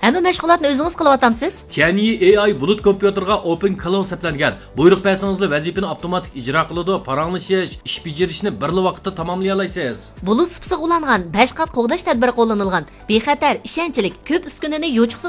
Hamma mashg'ulotni o'zingiz qilyapsiz? Kenyi AI bulut kompyuterga Open Cloud seplangan. Buyruq bersangizlar vazifani avtomatik ijro qiladi, paranglashish, ish bajarishni bir vaqtda tamomlay olasiz. Bulut sipsiga ulangan 5 qat qo'g'dash tadbiri qo'llanilgan. Bexatar, ishonchlik, ko'p uskunani yo'chiqsiz